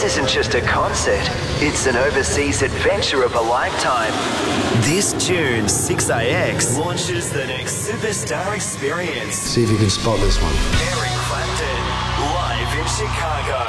This isn't just a concert, it's an overseas adventure of a lifetime. This June, 6AX launches the next superstar experience. See if you can spot this one. Eric Clapton, live in Chicago.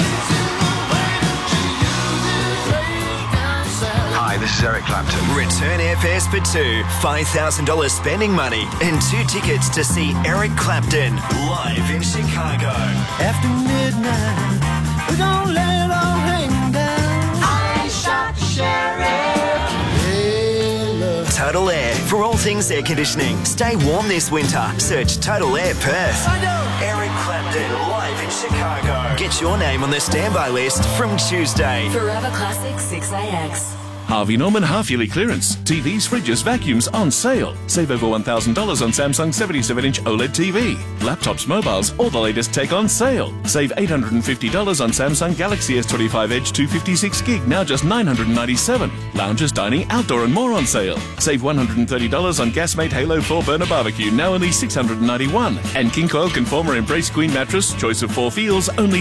Hi, this is Eric Clapton. Return airfares for two, $5,000 spending money, and 2 tickets to see Eric Clapton live in Chicago. After midnight, we're gonna let it all hang down. I shot the sheriff. Hey, love. Total Air, for all things air conditioning. Stay warm this winter. Search Total Air Perth. Eric Clapton live in Chicago. Get your name on the standby list from Tuesday. Forever Classic 6AX. Harvey Norman half-yearly clearance. TVs, fridges, vacuums on sale. Save over $1,000 on Samsung 77-inch OLED TV. Laptops, mobiles, all the latest tech on sale. Save $850 on Samsung Galaxy S25 Edge 256 gig, now just $997. Lounges, dining, outdoor and more on sale. Save $130 on Gasmate Halo 4 burner barbecue, now only $691. And King Coil Conformer Embrace Queen mattress, choice of 4 feels, only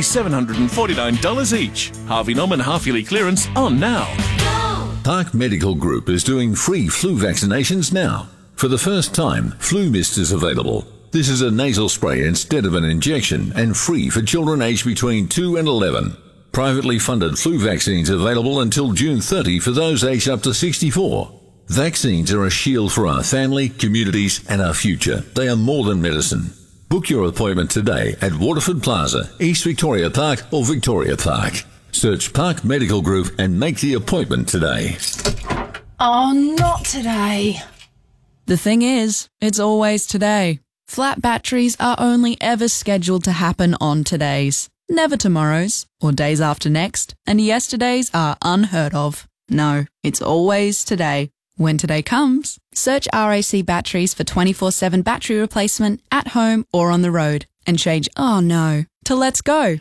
$749 each. Harvey Norman half-yearly clearance on now. Park Medical Group is doing free flu vaccinations now. For the first time, Flu Mist is available. This is a nasal spray instead of an injection and free for children aged between 2 and 11. Privately funded flu vaccines available until June 30 for those aged up to 64. Vaccines are a shield for our family, communities and our future. They are more than medicine. Book your appointment today at Waterford Plaza, East Victoria Park or Victoria Park. Search Park Medical Group and make the appointment today. Oh, not today. The thing is, it's always today. Flat batteries are only ever scheduled to happen on todays, never tomorrows or days after next, and yesterdays are unheard of. No, it's always today. When today comes, search RAC batteries for 24/7 battery replacement at home or on the road and change "oh no" to "let's go."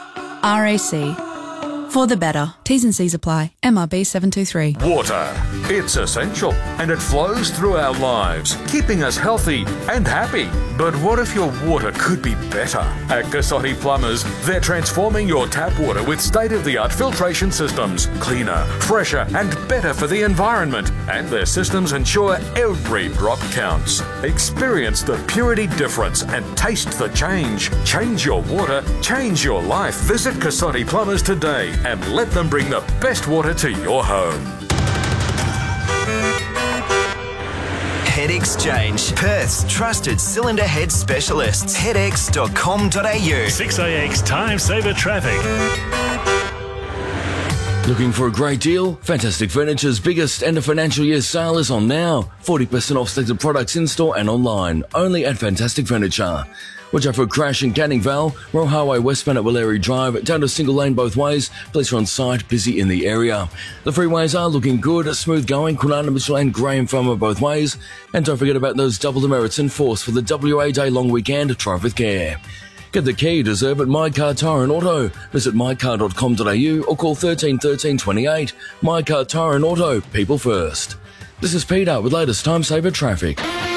RAC. For the better. T's and C's apply. MRB 723. Water. It's essential and it flows through our lives, keeping us healthy and happy. But what if your water could be better? At Cassotti Plumbers, they're transforming your tap water with state-of-the-art filtration systems. Cleaner, fresher and better for the environment. And their systems ensure every drop counts. Experience the purity difference and taste the change. Change your water, change your life. Visit Cassotti Plumbers today and let them bring the best water to your home. Head Exchange, Perth's trusted cylinder head specialists. Headex.com.au. 6AX Time Saver Traffic. Looking for a great deal? Fantastic Furniture's biggest end of financial year sale is on now. 40% off selected products in-store and online. Only at Fantastic Furniture. Watch out for a crash in Canning Vale, Royal Highway westbound at Wallery Drive, down to single lane both ways. Police are on site, busy in the area. The freeways are looking good, smooth going, Kwinana Mitchell and Graham Farmer both ways. And don't forget about those double demerits in force for the WA Day long weekend. Drive with care. Get the key you deserve at My Car Tyre and Auto. Visit mycar.com.au or call 13 13 28. My Car Tyre and Auto, people first. This is Peter with latest Time Saver Traffic.